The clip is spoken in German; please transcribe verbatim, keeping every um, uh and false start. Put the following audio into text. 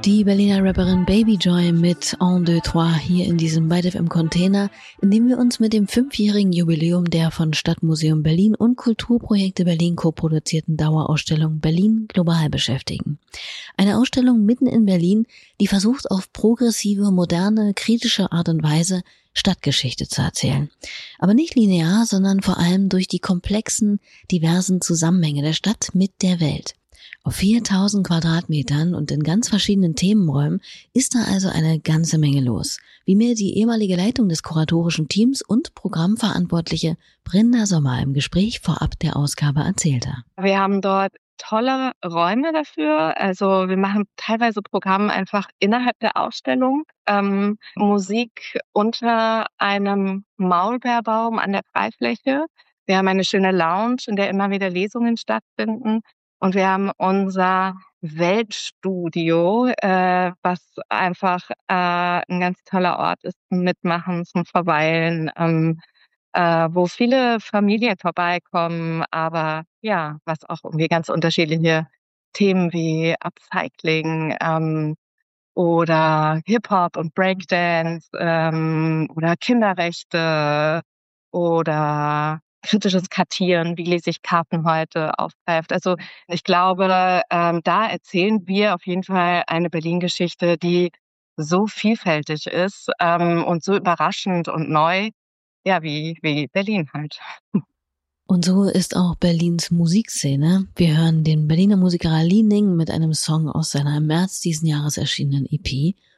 Die Berliner Rapperin Baby Joy mit Un, deux, trois hier in diesem Byte F M Container, in dem wir uns mit dem fünfjährigen Jubiläum der von Stadtmuseum Berlin und Kulturprojekte Berlin koproduzierten Dauerausstellung Berlin global beschäftigen. Eine Ausstellung mitten in Berlin, die versucht, auf progressive, moderne, kritische Art und Weise Stadtgeschichte zu erzählen. Aber nicht linear, sondern vor allem durch die komplexen, diversen Zusammenhänge der Stadt mit der Welt. Auf viertausend Quadratmetern und in ganz verschiedenen Themenräumen ist da also eine ganze Menge los, wie mir die ehemalige Leitung des kuratorischen Teams und Programmverantwortliche Brinda Sommer im Gespräch vorab der Ausgabe erzählte. Wir haben dort tolle Räume dafür. Also wir machen teilweise Programme einfach innerhalb der Ausstellung. Ähm, Musik unter einem Maulbeerbaum an der Freifläche. Wir haben eine schöne Lounge, in der immer wieder Lesungen stattfinden. Und wir haben unser Weltstudio, äh, was einfach äh, ein ganz toller Ort ist zum Mitmachen, zum Verweilen, ähm, äh, wo viele Familien vorbeikommen, aber ja, was auch irgendwie ganz unterschiedliche Themen wie Upcycling ähm, oder Hip-Hop und Breakdance ähm, oder Kinderrechte oder kritisches Kartieren, wie lese ich Karten heute, aufgreift. Also ich glaube, ähm, da erzählen wir auf jeden Fall eine Berlin-Geschichte, die so vielfältig ist ähm, und so überraschend und neu, ja, wie, wie Berlin halt. Und so ist auch Berlins Musikszene. Wir hören den Berliner Musiker Li Ning mit einem Song aus seiner im März diesen Jahres erschienenen E P